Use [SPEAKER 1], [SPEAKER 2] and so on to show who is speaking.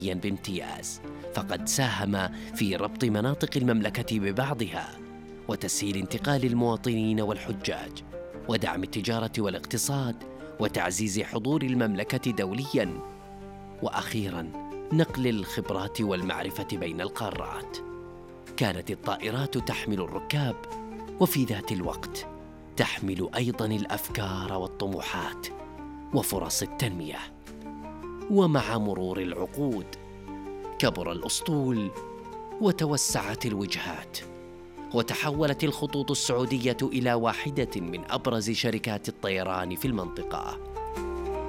[SPEAKER 1] بامتياز، فقد ساهم في ربط مناطق المملكة ببعضها وتسهيل انتقال المواطنين والحجاج ودعم التجارة والاقتصاد وتعزيز حضور المملكة دولياً، وأخيراً نقل الخبرات والمعرفة بين القارات. كانت الطائرات تحمل الركاب، وفي ذات الوقت تحمل أيضاً الأفكار والطموحات وفرص التنمية. ومع مرور العقود كبر الأسطول وتوسعت الوجهات، وتحولت الخطوط السعودية إلى واحدة من أبرز شركات الطيران في المنطقة،